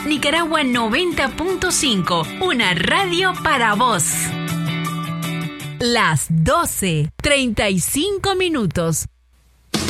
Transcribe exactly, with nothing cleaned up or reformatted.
Nicaragua noventa punto cinco, una radio para vos. Las doce, treinta y cinco minutos.